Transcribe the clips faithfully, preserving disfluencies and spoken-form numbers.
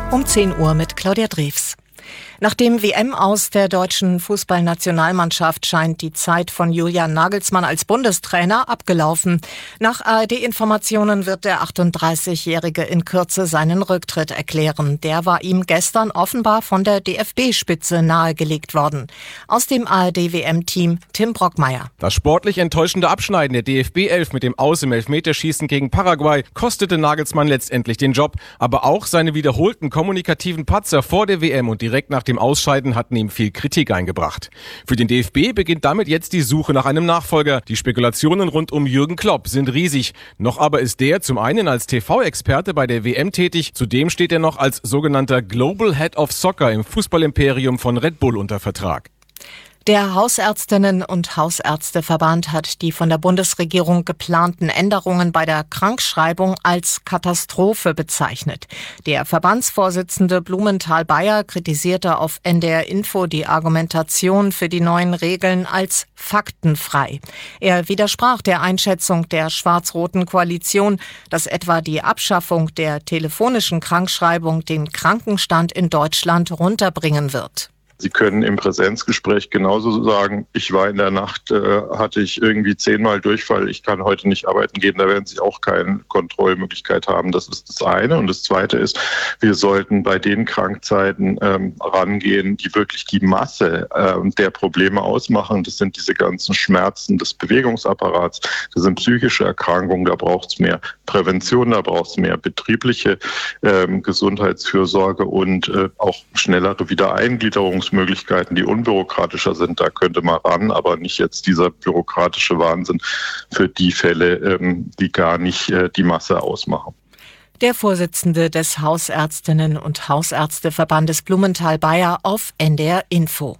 Um zehn Uhr mit Claudia Drews. Nach dem W M-Aus der deutschen Fußballnationalmannschaft scheint die Zeit von Julian Nagelsmann als Bundestrainer abgelaufen. Nach A R D-Informationen wird der achtunddreißigjährige in Kürze seinen Rücktritt erklären. Der war ihm gestern offenbar von der D F B-Spitze nahegelegt worden. Aus dem A R D-W M-Team Tim Brockmeier. Das sportlich enttäuschende Abschneiden der D F B elf mit dem Aus im Elfmeterschießen gegen Paraguay kostete Nagelsmann letztendlich den Job. Aber auch seine wiederholten kommunikativen Patzer vor der W M und direkt nach dem Ausscheiden hatten ihm viel Kritik eingebracht. Für den D F B beginnt damit jetzt die Suche nach einem Nachfolger. Die Spekulationen rund um Jürgen Klopp sind riesig. Noch aber ist der zum einen als T V-Experte bei der W M tätig, zudem steht er noch als sogenannter Global Head of Soccer im Fußballimperium von Red Bull unter Vertrag. Der Hausärztinnen- und Hausärzteverband hat die von der Bundesregierung geplanten Änderungen bei der Krankschreibung als Katastrophe bezeichnet. Der Verbandsvorsitzende Blumenthal-Beyer kritisierte auf N D R Info die Argumentation für die neuen Regeln als faktenfrei. Er widersprach der Einschätzung der schwarz-roten Koalition, dass etwa die Abschaffung der telefonischen Krankschreibung den Krankenstand in Deutschland runterbringen wird. Sie können im Präsenzgespräch genauso sagen, ich war in der Nacht, äh, hatte ich irgendwie zehnmal Durchfall, ich kann heute nicht arbeiten gehen. Da werden Sie auch keine Kontrollmöglichkeit haben. Das ist das eine. Und das zweite ist, wir sollten bei den Krankzeiten ähm, rangehen, die wirklich die Masse äh, der Probleme ausmachen. Das sind diese ganzen Schmerzen des Bewegungsapparats, das sind psychische Erkrankungen, da braucht es mehr Prävention, da braucht es mehr betriebliche ähm, Gesundheitsfürsorge und äh, auch schnellere Wiedereingliederungs Möglichkeiten, die unbürokratischer sind, da könnte man ran, aber nicht jetzt dieser bürokratische Wahnsinn für die Fälle, die gar nicht die Masse ausmachen. Der Vorsitzende des Hausärztinnen- und Hausärzteverbandes Blumenthal-Beyer auf N D R Info.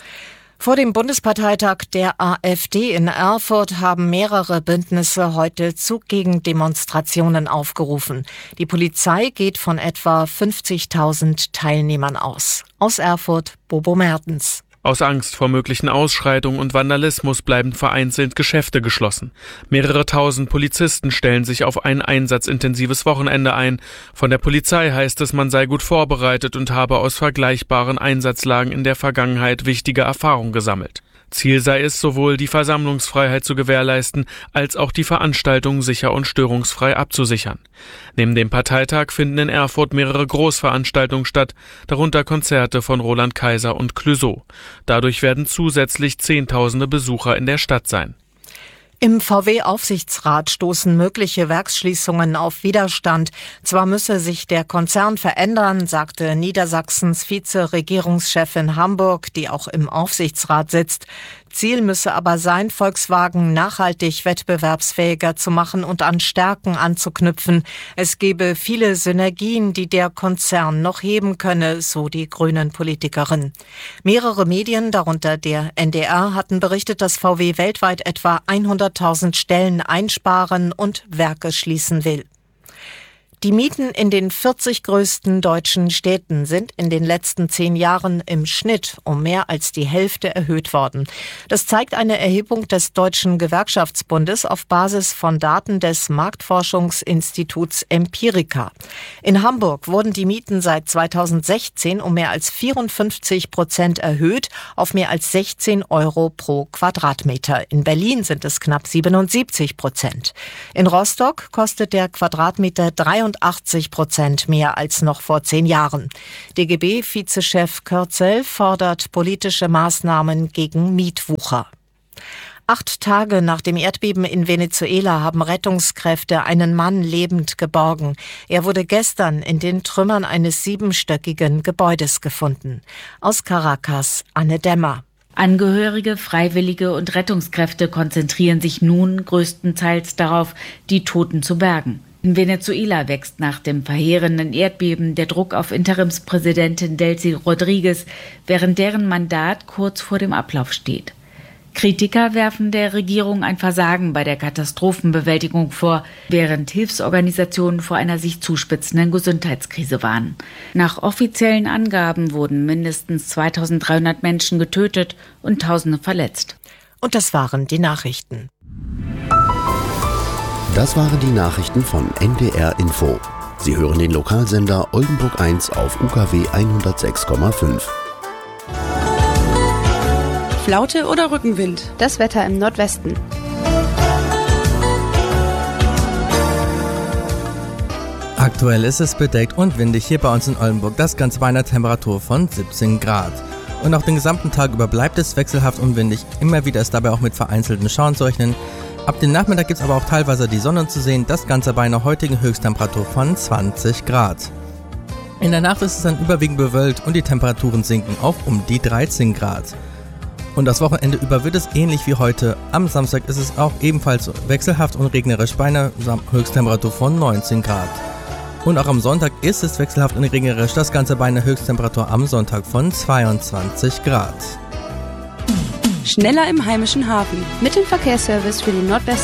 Vor dem Bundesparteitag der AfD in Erfurt haben mehrere Bündnisse heute zu Gegendemonstrationen aufgerufen. Die Polizei geht von etwa fünfzigtausend Teilnehmern aus. Aus Erfurt, Bobo Mertens. Aus Angst vor möglichen Ausschreitungen und Vandalismus bleiben vereinzelt Geschäfte geschlossen. Mehrere tausend Polizisten stellen sich auf ein einsatzintensives Wochenende ein. Von der Polizei heißt es, man sei gut vorbereitet und habe aus vergleichbaren Einsatzlagen in der Vergangenheit wichtige Erfahrungen gesammelt. Ziel sei es, sowohl die Versammlungsfreiheit zu gewährleisten, als auch die Veranstaltung sicher und störungsfrei abzusichern. Neben dem Parteitag finden in Erfurt mehrere Großveranstaltungen statt, darunter Konzerte von Roland Kaiser und Clouseau. Dadurch werden zusätzlich Zehntausende Besucher in der Stadt sein. Im V W-Aufsichtsrat stoßen mögliche Werksschließungen auf Widerstand. Zwar müsse sich der Konzern verändern, sagte Niedersachsens Vize-Regierungschefin Hamburg, die auch im Aufsichtsrat sitzt. Ziel müsse aber sein, Volkswagen nachhaltig wettbewerbsfähiger zu machen und an Stärken anzuknüpfen. Es gebe viele Synergien, die der Konzern noch heben könne, so die Grünen-Politikerin. Mehrere Medien, darunter der N D R, hatten berichtet, dass V W weltweit etwa hunderttausend Stellen einsparen und Werke schließen will. Die Mieten in den vierzig größten deutschen Städten sind in den letzten zehn Jahren im Schnitt um mehr als die Hälfte erhöht worden. Das zeigt eine Erhebung des Deutschen Gewerkschaftsbundes auf Basis von Daten des Marktforschungsinstituts Empirica. In Hamburg wurden die Mieten seit zweitausendsechzehn um mehr als vierundfünfzig Prozent erhöht auf mehr als sechzehn Euro pro Quadratmeter. In Berlin sind es knapp siebenundsiebzig Prozent. In Rostock kostet der Quadratmeter dreiundachtzig Prozent mehr als noch vor zehn Jahren. D G B-Vizechef Kürzel fordert politische Maßnahmen gegen Mietwucher. Acht Tage nach dem Erdbeben in Venezuela haben Rettungskräfte einen Mann lebend geborgen. Er wurde gestern in den Trümmern eines siebenstöckigen Gebäudes gefunden. Aus Caracas, Anne Dämmer. Angehörige, Freiwillige und Rettungskräfte konzentrieren sich nun größtenteils darauf, die Toten zu bergen. In Venezuela wächst nach dem verheerenden Erdbeben der Druck auf Interimspräsidentin Delcy Rodriguez, während deren Mandat kurz vor dem Ablauf steht. Kritiker werfen der Regierung ein Versagen bei der Katastrophenbewältigung vor, während Hilfsorganisationen vor einer sich zuspitzenden Gesundheitskrise warnen. Nach offiziellen Angaben wurden mindestens zweitausenddreihundert Menschen getötet und Tausende verletzt. Und das waren die Nachrichten. Das waren die Nachrichten von N D R Info. Sie hören den Lokalsender Oldenburg eins auf U K W hundertsechs Komma fünf. Flaute oder Rückenwind? Das Wetter im Nordwesten. Aktuell ist es bedeckt und windig hier bei uns in Oldenburg. Das Ganze bei einer Temperatur von siebzehn Grad. Und auch den gesamten Tag über bleibt es wechselhaft und windig. Immer wieder ist dabei auch mit vereinzelten Schauern zu rechnen. Ab dem Nachmittag gibt es aber auch teilweise die Sonne zu sehen. Das Ganze bei einer heutigen Höchsttemperatur von zwanzig Grad. In der Nacht ist es dann überwiegend bewölkt und die Temperaturen sinken auf um die dreizehn Grad. Und das Wochenende über wird es ähnlich wie heute. Am Samstag ist es auch ebenfalls wechselhaft und regnerisch bei einer Höchsttemperatur von neunzehn Grad. Und auch am Sonntag ist es wechselhaft und regnerisch, das Ganze bei einer Höchsttemperatur am Sonntag von zweiundzwanzig Grad. Schneller im heimischen Hafen. Mit dem Verkehrsservice für den Nordwesten.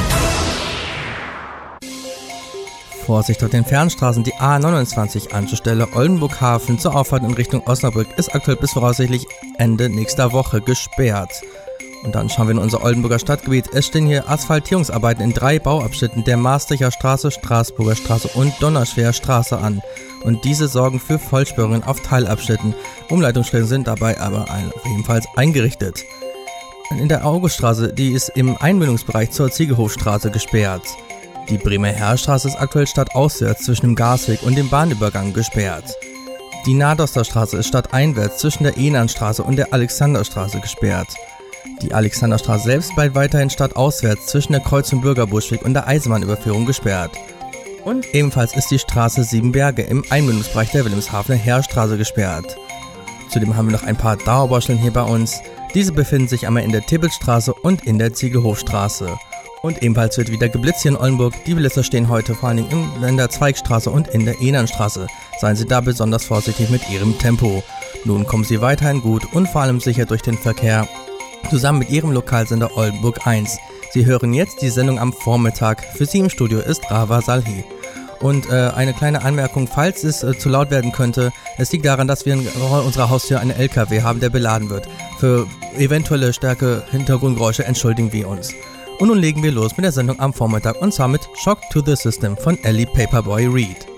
Vorsicht auf den Fernstraßen, die A neunundzwanzig Anschlussstelle Oldenburg Hafen zur Auffahrt in Richtung Osnabrück ist aktuell bis voraussichtlich Ende nächster Woche gesperrt. Und dann schauen wir in unser Oldenburger Stadtgebiet. Es stehen hier Asphaltierungsarbeiten in drei Bauabschnitten der Maastrichter Straße, Straßburger Straße und Donnerschwer Straße an. Und diese sorgen für Vollsperrungen auf Teilabschnitten. Umleitungsstrecken sind dabei aber ebenfalls eingerichtet. In der Auguststraße, die ist im Einmündungsbereich zur Ziegelhofstraße gesperrt. Die Bremer Heerstraße ist aktuell stadtauswärts zwischen dem Gasweg und dem Bahnübergang gesperrt. Die Nadosterstraße ist stadteinwärts zwischen der Ehnernstraße und der Alexanderstraße gesperrt. Die Alexanderstraße selbst bleibt weiterhin stadtauswärts zwischen der Kreuzung Bürgerbuschweg und der Eisenbahnüberführung gesperrt. Und ebenfalls ist die Straße Siebenberge im Einmündungsbereich der Wilhelmshavener Heerstraße gesperrt. Zudem haben wir noch ein paar Dauerbaustellen hier bei uns. Diese befinden sich einmal in der Tibbelstraße und in der Ziegelhofstraße. Und ebenfalls wird wieder geblitzt hier in Oldenburg. Die Blitzer stehen heute vor allen Dingen in der Zweigstraße und in der Ehnernstraße. Seien Sie da besonders vorsichtig mit Ihrem Tempo. Nun kommen Sie weiterhin gut und vor allem sicher durch den Verkehr. Zusammen mit Ihrem Lokalsender Oldenburg eins. Sie hören jetzt die Sendung am Vormittag. Für Sie im Studio ist Rava Salhi. Und äh, eine kleine Anmerkung, falls es äh, zu laut werden könnte, es liegt daran, dass wir in unserer Haustür einen L K W haben, der beladen wird. Für eventuelle starke Hintergrundgeräusche entschuldigen wir uns. Und nun legen wir los mit der Sendung am Vormittag und zwar mit Shock to the System von Ellie Paperboy Reed.